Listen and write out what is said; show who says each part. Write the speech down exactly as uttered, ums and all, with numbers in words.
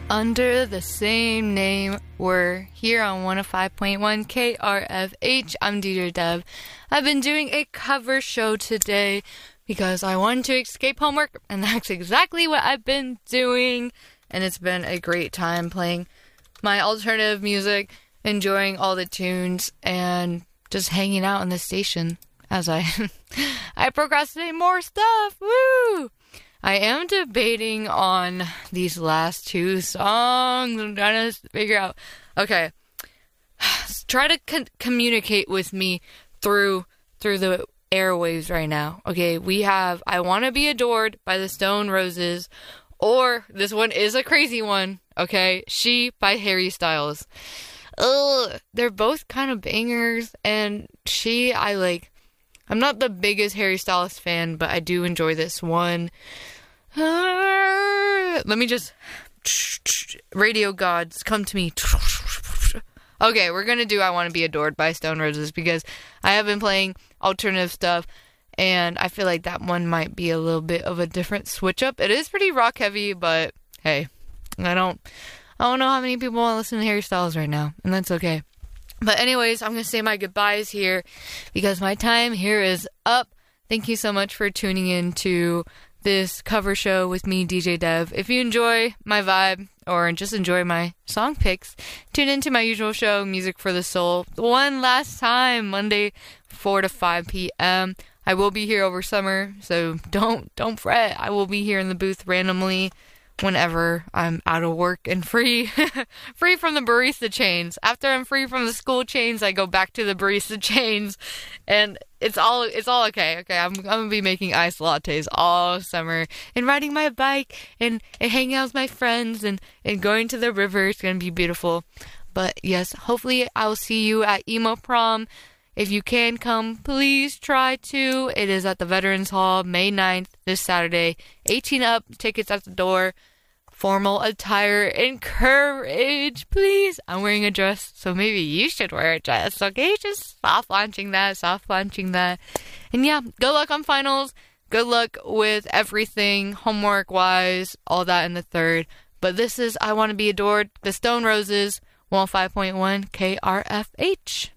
Speaker 1: under the same name. We're here on one oh five point one K R F H. I'm D J Dev. I've been doing a cover show today because I wanted to escape homework, and that's exactly what I've been doing. And it's been a great time playing my alternative music, enjoying all the tunes, and just hanging out in the station as I I procrastinate more stuff. Woo! I am debating on these last two songs. I'm trying to figure out. Okay, try to con- communicate with me through through the airwaves right now. Okay, we have "I Want to Be Adored" by the Stone Roses, or this one is a crazy one. Okay, "She" by Harry Styles. Ugh, they're both kind of bangers, and "She" I like. I'm not the biggest Harry Styles fan, but I do enjoy this one. Uh, let me just... Radio gods, come to me. Okay, we're gonna do "I Want to Be Adored" by Stone Roses because I have been playing alternative stuff, and I feel like that one might be a little bit of a different switch up. It is pretty rock heavy, but hey, I don't... I don't know how many people want to listen to Harry Styles right now, and that's okay. But anyways, I'm going to say my goodbyes here because my time here is up. Thank you so much for tuning in to this cover show with me, D J Dev. If you enjoy my vibe or just enjoy my song picks, tune into my usual show, Music for the Soul, one last time, Monday, four to five p.m. I will be here over summer, so don't don't fret. I will be here in the booth randomly whenever I'm out of work and free free from the barista chains. After I'm free from the school chains, I go back to the barista chains, and it's all it's all okay. Okay, I'm, I'm gonna be making iced lattes all summer and riding my bike and, and hanging out with my friends and, and going to the river. It's gonna be beautiful. But yes, hopefully I'll see you at Emo Prom. If you can come, please try to. It is at the Veterans Hall, May ninth, this Saturday. eighteen up, tickets at the door. Formal attire encouraged, please. I'm wearing a dress, so maybe you should wear a dress, okay? Just soft launching that, soft launching that. And yeah, good luck on finals. Good luck with everything, homework-wise, all that in the third. But this is "I Want to Be Adored," the Stone Roses, one oh five point one K R F H.